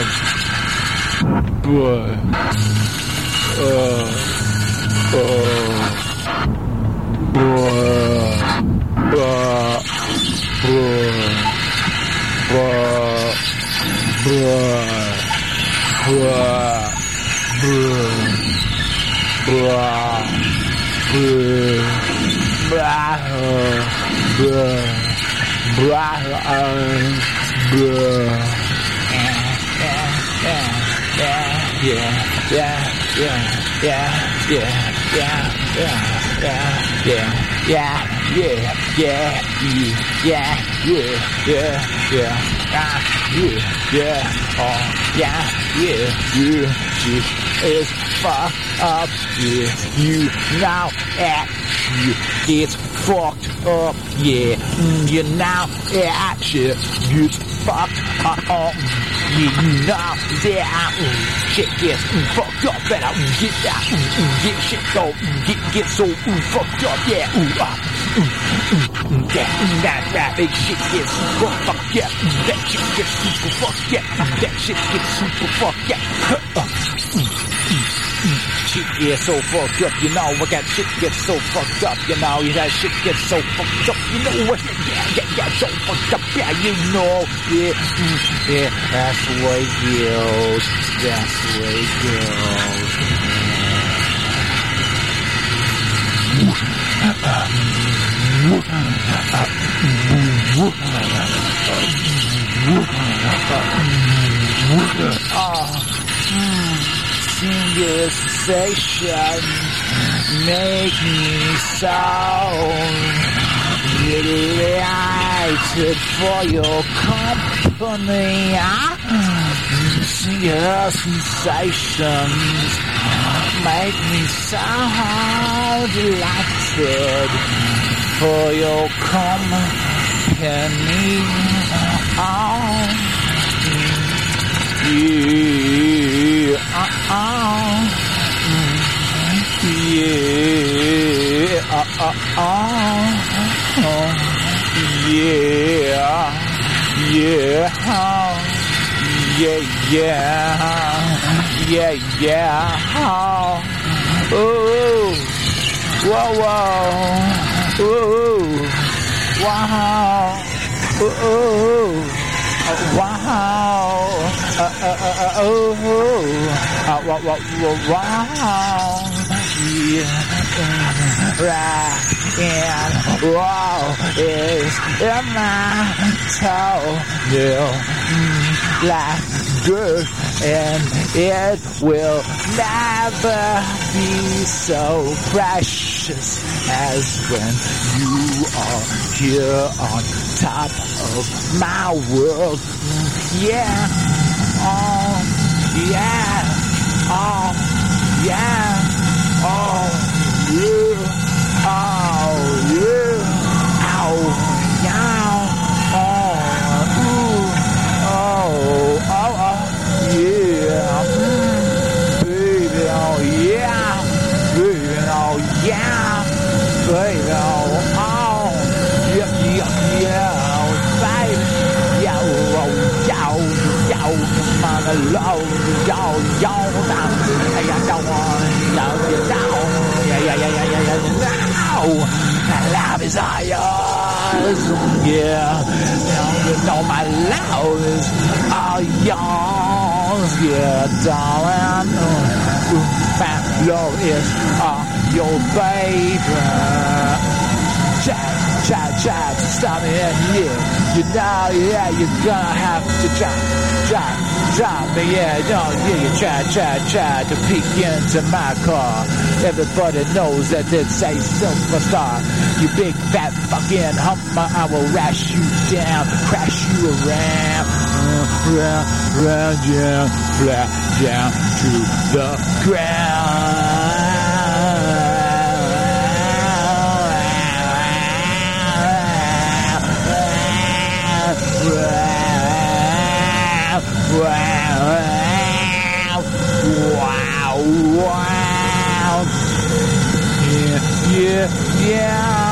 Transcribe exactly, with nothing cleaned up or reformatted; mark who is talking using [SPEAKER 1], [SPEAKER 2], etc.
[SPEAKER 1] boy, uh, uh, boy, uh, boy, boy, yeah, yeah, yeah, yeah, yeah, yeah, yeah, yeah, yeah, yeah, yeah, yeah, yeah, yeah, yeah, yeah, ah, yeah, yeah, oh, yeah, yeah, yeah, shit is fucked up, yeah, you now at, you get fucked up, yeah, mm, you now at, shit gets fucked up, oh, yeah, you know that, mm, shit gets mm, fucked up, better mm, get that, mm, mm, get shit go, mm, get, get so mm, fucked up, yeah, ooh, ah, mm, mm, mm, that, mm, that, that big shit gets super fucked, yeah, mm, that shit gets super fucked, yeah, mm, that shit gets super fucked, yeah, uh, mm, mm, mm, shit gets so fucked up, you know, I got shit gets so fucked up, you know, that shit gets so fucked up, you know what, yeah, yeah, yeah, so fucked up, yeah, you know, yeah, mm, yeah, that's the way it goes, that's the way it goes, oh, singular sensation make me so delighted for your company. Singular sensations make me so delighted for your company. Oh, yeah, uh, uh, yeah, uh, uh, uh, yeah, yeah, yeah, yeah, yeah, yeah, oh, whoa, whoa, oh, wow, oh, wow, uh, uh, uh, uh, oh, uh, wow, wow, wow, yeah, right, and wow, is in my toenail, like good, and it will never be so precious as when you are here on top of my world. Yeah, oh, yeah, oh, yeah, oh, yeah, oh, yeah, oh, yeah, oh, ooh, oh, oh, oh, yeah, baby, oh, yeah, baby, oh, yeah, baby, oh, oh, yeah, yeah, yeah, baby, yo, oh, yo, yo, man, love, yo, yo, now, I don't want to know you now, yeah, yeah, yeah, yeah, yeah, yeah, now, love is all yours, yeah, you know my love is all yours, yeah, darling, my love is all your baby. Try, try, try to stop me, and yeah, you know, yeah, you're gonna have to try, try, try me, yeah, no, yeah, you try, try, try to peek into my car. Everybody knows that it's a superstar. You big fat fucking hummer, I will rash you down, crash you around, uh, round, round, down, flat down to the ground.